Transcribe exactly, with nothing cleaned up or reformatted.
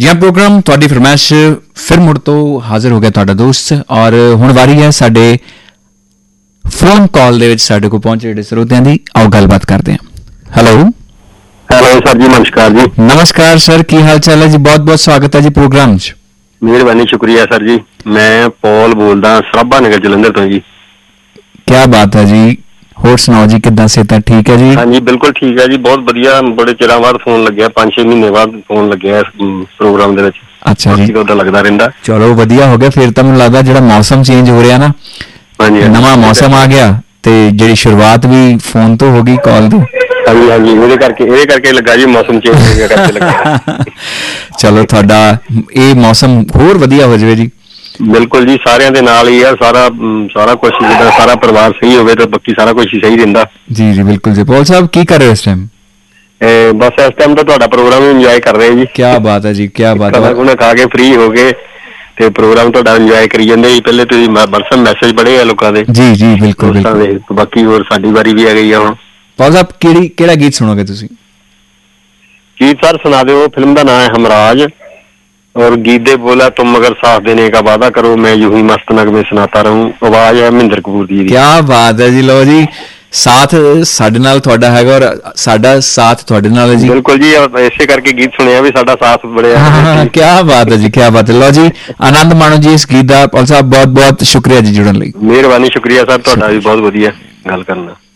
यह प्रोग्राम तुहाडी फरमाइश फिर मुड़ तो हाजिर हो गया तुहाडा दोस्त और हुण वारी है साडे फोन कॉल दे विच साडे कोल पहुंचे जिहड़े श्रोतियां दी। आओ गलबात करते हैं। हेलो हेलो सर जी, नमस्कार जी। नमस्कार सर, की हाल चाल है जी? बहुत बहुत स्वागत है जी प्रोग्राम च। मेहरबानी, शुक्रिया सर जी। मैं पॉल बोलदा सराबा नगर जलंधर तो जी। क्या बात है जी, होर सुनाओ जी, किदां सेहतां ठीक है जी? हाँ जी, बिल्कुल ठीक है जी, बहुत बढ़िया। बड़े चिरां बाद फोन लग्या, पांच छे महीने बाद फोन लग्या इस प्रोग्राम दे विच। अच्छा जी, तो लगदा रहिंदा। चलो वधिया हो गया। फिर तो मैनूं लगदा जिहड़ा मौसम चेंज हो रहा ना, हाँ जी, नवां मौसम आ गया ते जिहड़ी शुरुआत भी फोन तो हो गई, कॉल दी। हाँ जी हाँ जी, ਇਹਦੇ ਕਰਕੇ ਇਹਦੇ ਕਰਕੇ ਲੱਗਾ ਜੀ, ਮੌਸਮ ਚੇਂਜ ਹੋ ਗਿਆ ਕਰਕੇ ਲੱਗਾ। ਚਲੋ ਤੁਹਾਡਾ ਇਹ ਮੌਸਮ ਹੋਰ ਵਧੀਆ ਹੋ ਜਾਵੇ ਜੀ। ਬਿਲਕੁਲ ਜੀ, ਸਾਰਿਆਂ ਦੇ ਨਾਲ ਹੀ ਆ, ਸਾਰਾ ਸਾਰਾ ਕੁਝ ਜਿੱਦਾਂ ਸਾਰਾ ਪਰਿਵਾਰ ਸਹੀ ਹੋਵੇ ਤਾਂ ਬਾਕੀ ਸਾਰਾ ਕੁਝ ਹੀ ਸਹੀ ਰਹਿੰਦਾ। ਜੀ ਜੀ ਬਿਲਕੁਲ ਜੀ। ਪੌਲ ਸਾਹਿਬ ਕੀ ਕਰ ਰਹੇ ਹੋ ਇਸ ਟਾਈਮ? ਬਸ ਇਸ ਟਾਈਮ ਤਾਂ ਤੁਹਾਡਾ ਪ੍ਰੋਗਰਾਮ ਇੰਜੋਏ ਕਰ ਰਹੇ ਜੀ। ਕੀ ਬਾਤ ਹੈ ਜੀ, ਕੀ ਬਾਤ ਹੈ। ਖਾਣਾ ਖਾ ਕੇ ਫ੍ਰੀ ਹੋ ਗਏ ਤੇ ਪ੍ਰੋਗਰਾਮ ਤੁਹਾਡਾ ਇੰਜੋਏ ਕਰੀ ਜਾਂਦੇ ਜੀ। ਪਹਿਲੇ ਤੁਸੀਂ WhatsApp ਮੈਸੇਜ ਪੜ੍ਹੇ ਆ ਲੋਕਾਂ ਦੇ। ਜੀ ਜੀ ਬਿਲਕੁਲ ਬਿਲਕੁਲ। ਬਾਕੀ ਹੋਰ ਸਾਡੀ ਵਾਰੀ ਵੀ ਆ ਗਈ ਆ ਹੁਣ। ਪੌਲ ਸਾਹਿਬ ਕਿਹੜੀ ਕਿਹੜਾ ਗੀਤ ਸੁਣੋਗੇ ਤੁਸੀਂ? गीत सर सुना दो। फिल्म का नाम है हमराज और गीत दे बोला तुम अगर साथ देने का वादा करो मैं यूं ही मस्त नगमे सुनाता रहूं। आवाज है महेंद्र कपूर दी। क्या बात है जी। लो जी, साथ साडे नाल तुहाडा हैगा और साडा साथ तुहाडे नाल है जी। बिल्कुल जी, इसे करके गीत सुनिया भी साडा साथ बड़े। क्या बात है जी, क्या बात है। लो जी, आनंद माणो जी इस गीत दा। पौल साहब बहुत बहुत शुक्रिया जी जुड़न लई। मेहरबानी, शुक्रिया सर, तुहाडा भी बहुत वधिया गल करना।